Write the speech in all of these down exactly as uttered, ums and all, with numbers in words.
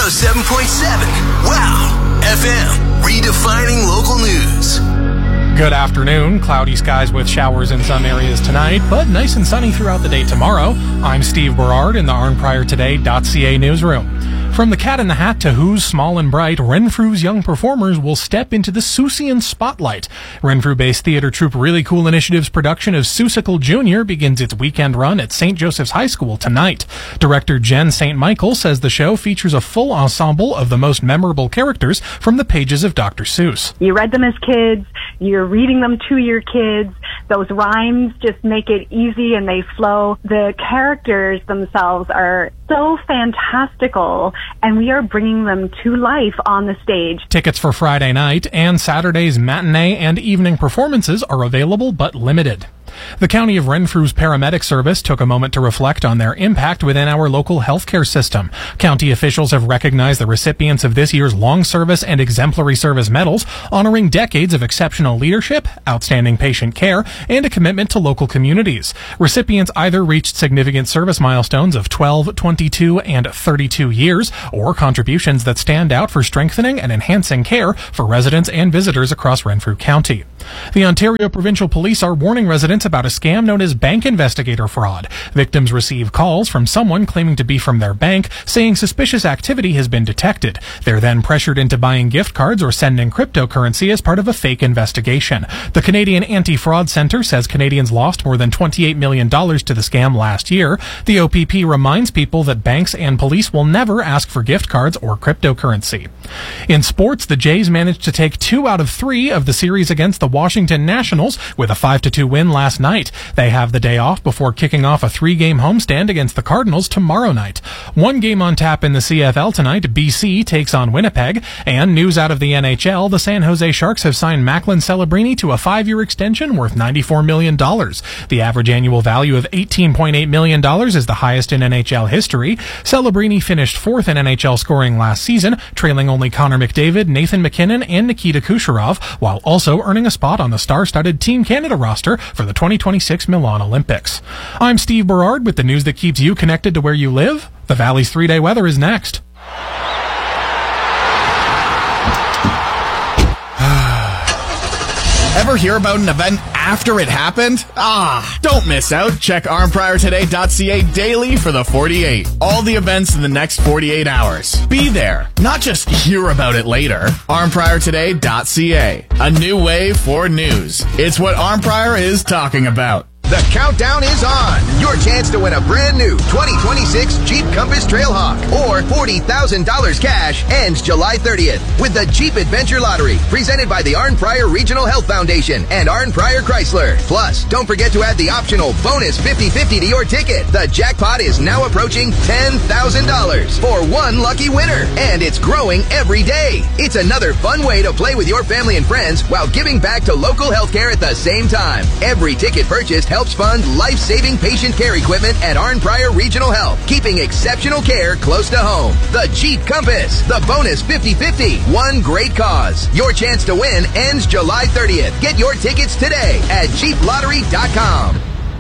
one oh seven point seven. Wow. F M. Redefining local news. Good afternoon. Cloudy skies with showers in some areas tonight, but nice and sunny throughout the day tomorrow. I'm Steve Berard in the arn prior today dot c a newsroom. From the Cat in the Hat to Who's Small and Bright, Renfrew's young performers will step into the Seussian spotlight. Renfrew-based theater troupe Really Cool Initiative's production of Seussical Junior begins its weekend run at Saint Joseph's High School tonight. Director Jen Saint Michael says the show features a full ensemble of the most memorable characters from the pages of Doctor Seuss. You read them as kids, you're reading them to your kids. Those rhymes just make it easy and they flow. The characters themselves are so fantastical, and we are bringing them to life on the stage. Tickets for Friday night and Saturday's matinee and evening performances are available but limited. The County of Renfrew's paramedic service took a moment to reflect on their impact within our local healthcare system. County officials have recognized the recipients of this year's Long Service and Exemplary Service medals, honoring decades of exceptional leadership, outstanding patient care, and a commitment to local communities. Recipients either reached significant service milestones of twelve, twenty-two, and thirty-two years, or contributions that stand out for strengthening and enhancing care for residents and visitors across Renfrew County. The Ontario Provincial Police are warning residents about a scam known as bank investigator fraud. Victims receive calls from someone claiming to be from their bank, saying suspicious activity has been detected. They're then pressured into buying gift cards or sending cryptocurrency as part of a fake investigation. The Canadian Anti-Fraud Centre says Canadians lost more than twenty-eight million dollars to the scam last year. The O P P reminds people that banks and police will never ask for gift cards or cryptocurrency. In sports, the Jays managed to take two out of three of the series against the Washington Nationals with a five to two win last night. They have the day off before kicking off a three-game homestand against the Cardinals tomorrow night. One game on tap in the C F L tonight, B C takes on Winnipeg. And news out of the N H L, the San Jose Sharks have signed Macklin Celebrini to a five-year extension worth ninety-four million dollars. The average annual value of eighteen point eight million dollars is the highest in N H L history. Celebrini finished fourth in N H L scoring last season, trailing only Connor McDavid, Nathan MacKinnon, and Nikita Kucherov, while also earning a spot on the star-studded Team Canada roster for the twenty twenty-six Milan Olympics. I'm Steve Berard with the news that keeps you connected to where you live. The Valley's three-day weather is next. Ever hear about an event after it happened? Ah, don't miss out. Check arn prior today dot c a daily for the forty-eight. All the events in the next forty-eight hours. Be there, not just hear about it later. arn prior today dot c a. A new way for news. It's what Arn Prior is talking about. The countdown is on. Your chance to win a brand new twenty twenty-six Jeep Compass Trailhawk or forty thousand dollars cash ends July thirtieth with the Jeep Adventure Lottery presented by the Arn Prior Regional Health Foundation and Arn Prior Chrysler. Plus, don't forget to add the optional bonus fifty fifty to your ticket. The jackpot is now approaching ten thousand dollars for one lucky winner, and it's growing every day. It's another fun way to play with your family and friends while giving back to local healthcare at the same time. Every ticket purchased helps fund life-saving patient care equipment at Arn Prior Regional Health, keeping exceptional care close to home. The Jeep Compass, the bonus fifty fifty, one great cause. Your chance to win ends July thirtieth. Get your tickets today at jeep lottery dot com.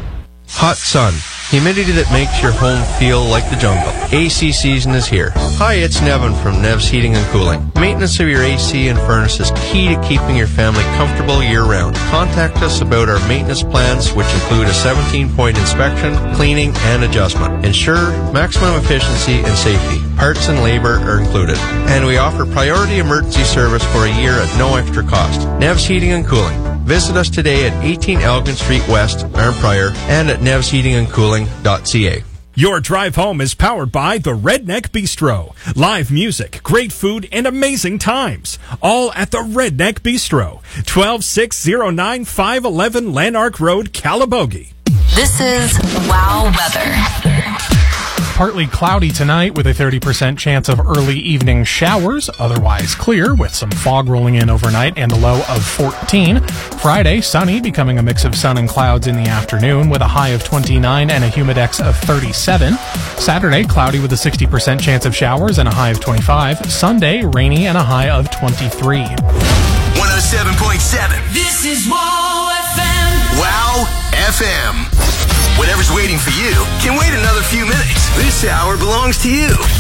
Hot sun. Humidity that makes your home feel like the jungle. A C season is here. Hi, it's Nevin from Nev's Heating and Cooling. Maintenance of your A C and furnace is key to keeping your family comfortable year-round. Contact us about our maintenance plans, which include a seventeen-point inspection, cleaning, and adjustment. Ensure maximum efficiency and safety. Parts and labor are included. And we offer priority emergency service for a year at no extra cost. Nev's Heating and Cooling. Visit us today at eighteen Elgin Street West, Arn Prior, and at nevs heating and cooling dot c a. Your drive home is powered by the Redneck Bistro. Live music, great food, and amazing times. All at the Redneck Bistro. twelve six oh nine five eleven Lanark Road, Calabogie. This is Wow Weather. Partly cloudy tonight with a thirty percent chance of early evening showers. Otherwise clear with some fog rolling in overnight and a low of fourteen. Friday, sunny, becoming a mix of sun and clouds in the afternoon with a high of twenty-nine and a humidex of thirty-seven. Saturday, cloudy with a sixty percent chance of showers and a high of twenty-five. Sunday, rainy and a high of twenty-three. one oh seven point seven. This is Wow F M. Wow F M. Whatever's waiting for you can wait another few minutes. This hour belongs to you.